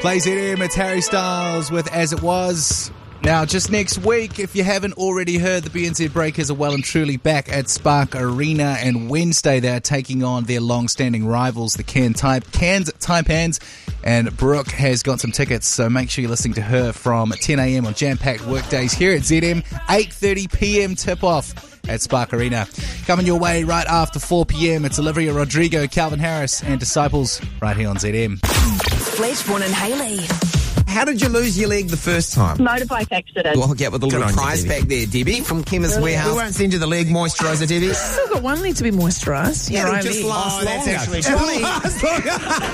Play ZM, it's Harry Styles with As It Was. Now, just next week, if you haven't already heard, the BNZ Breakers are well and truly back at Spark Arena, and Wednesday they are taking on their long-standing rivals, the Cairns Taipans, and Brooke has got some tickets, so make sure you're listening to her from 10 a.m. on jam-packed workdays here at ZM, 8:30 p.m. tip-off at Spark Arena. Coming your way right after 4 p.m, it's Olivia Rodrigo, Calvin Harris, and Disciples right here on ZM. Fletchborn and Hayley. How did you lose your leg the first time? Motorbike accident. We'll get with a little prize back there, Debbie, from Chemist Warehouse. We won't send you the leg moisturiser, Debbie. Still got one leg to be moisturised. Yeah, it'll just last longer. That's actually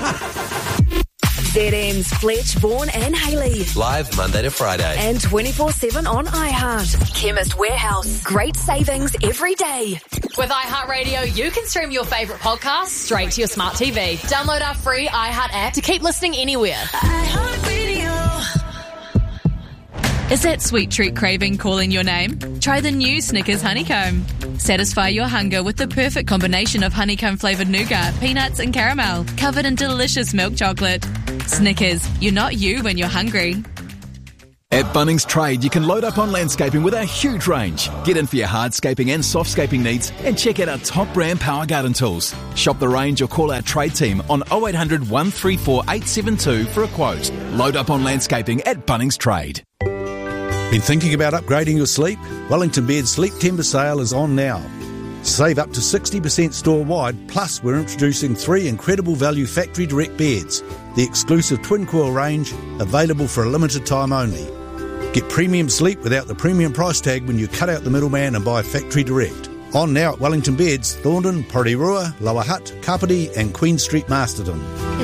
ZM's Fletch, Vaughan and Hayley. Live Monday to Friday. And 24/7 on iHeart. Chemist Warehouse. Great savings every day. With iHeartRadio, you can stream your favourite podcasts straight to your smart TV. Download our free iHeart app to keep listening anywhere. Is that sweet treat craving calling your name? Try the new Snickers Honeycomb. Satisfy your hunger with the perfect combination of honeycomb-flavoured nougat, peanuts and caramel, covered in delicious milk chocolate. Snickers, you're not you when you're hungry. At Bunnings Trade, you can load up on landscaping with our huge range. Get in for your hardscaping and softscaping needs and check out our top brand power garden tools. Shop the range or call our trade team on 0800 134 872 for a quote. Load up on landscaping at Bunnings Trade. Been thinking about upgrading your sleep? Wellington Bed's Sleep Timber Sale is on now. Save up to 60% store-wide, plus we're introducing 3 incredible value factory direct beds. The exclusive twin coil range, available for a limited time only. Get premium sleep without the premium price tag when you cut out the middleman and buy factory direct. On now at Wellington Beds, Thorndon, Porirua, Lower Hutt, Kapiti and Queen Street, Masterton.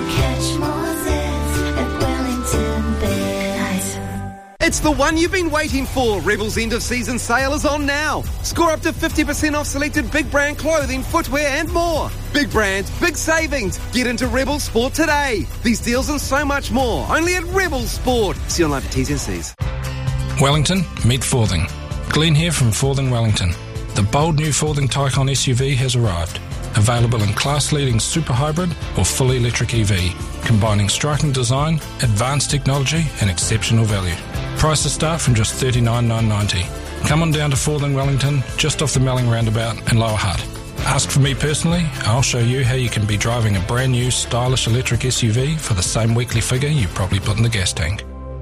It's the one you've been waiting for. Rebel's end of season sale is on now. Score up to 50% off selected big brand clothing, footwear and more. Big brands, big savings. Get into Rebel Sport today. These deals and so much more. Only at Rebel Sport. See online for T's and C's. Wellington, meet Forthing. Glenn here from Forthing Wellington. The bold new Forthing Taycan SUV has arrived. Available in class-leading super hybrid or fully electric EV, combining striking design, advanced technology and exceptional value. Prices start from just $39,990. Come on down to Forthing Wellington, just off the Melling roundabout in Lower Hutt. Ask for me personally, I'll show you how you can be driving a brand new stylish electric SUV for the same weekly figure you probably put in the gas tank.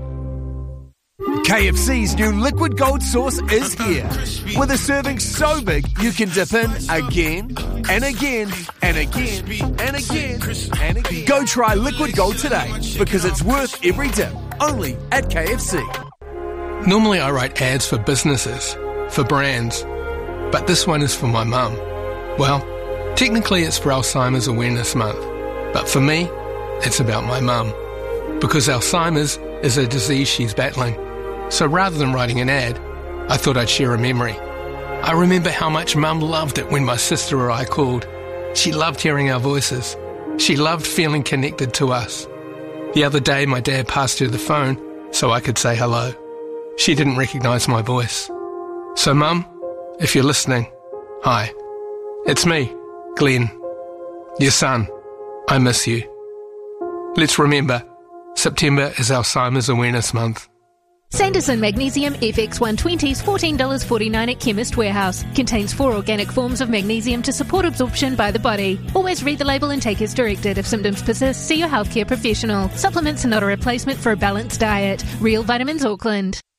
KFC's new liquid gold sauce is here. With a serving so big, you can dip in again and again and again and again and again. Go try liquid gold today, because it's worth every dip. Only at KFC. Normally I write ads for businesses, for brands, but this one is for my mum. Well, technically it's for Alzheimer's Awareness Month, but for me, it's about my mum. Because Alzheimer's is a disease she's battling. So rather than writing an ad, I thought I'd share a memory. I remember how much Mum loved it when my sister or I called. She loved hearing our voices. She loved feeling connected to us. The other day my dad passed her the phone so I could say hello. She didn't recognise my voice. So Mum, if you're listening, hi. It's me, Glenn. Your son. I miss you. Let's remember, September is Alzheimer's Awareness Month. Sanderson Magnesium FX120s $14.49 at Chemist Warehouse. Contains 4 organic forms of magnesium to support absorption by the body. Always read the label and take as directed. If symptoms persist, see your healthcare professional. Supplements are not a replacement for a balanced diet. Real Vitamins Auckland.